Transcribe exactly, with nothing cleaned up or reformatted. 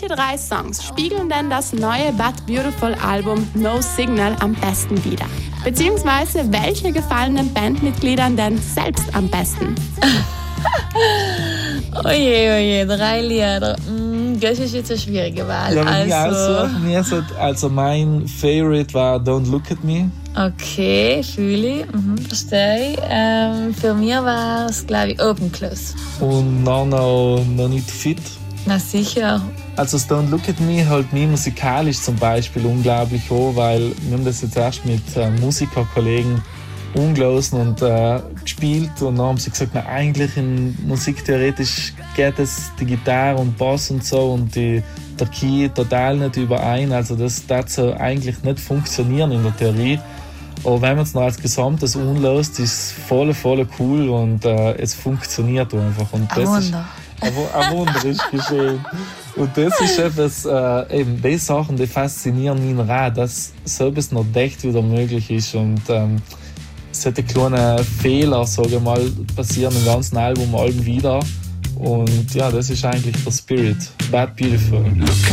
Welche drei Songs spiegeln denn das neue But Beautiful Album No Signal am besten wider? Beziehungsweise welche gefallen den Bandmitgliedern denn selbst am besten? Oje, oje, drei Lieder. Mm, das ist jetzt eine schwierige Wahl. Ja, also, mir also, also mein Favorite war Don't Look at Me. Okay, fühle ich, mhm, verstehe ich. Ähm, für mich war es, glaube ich, Open Close. Und noch, noch, noch nicht fit. Na sicher. Also das Don't Look at Me halt mich musikalisch zum Beispiel unglaublich hoch, weil wir haben das jetzt erst mit äh, Musikerkollegen umgelesen und äh, gespielt und dann haben sie gesagt, na, eigentlich in Musik theoretisch geht das die Gitarre und Bass und so und die, der Key total nicht überein, also das darf so eigentlich nicht funktionieren in der Theorie. Aber wenn man es noch als Gesamtes unlässt, ist es voll, voll cool und äh, es funktioniert einfach. Und das ein ist Wunder. Ein, ein Wunder ist geschehen. Und das ist etwas, äh, eben die Sachen, die faszinieren mich auch, dass so etwas noch echt wieder möglich ist. Und ähm, solche kleine Fehler, sage ich mal, passieren im ganzen Album allen wieder. Und ja, das ist eigentlich der Spirit. But Beautiful.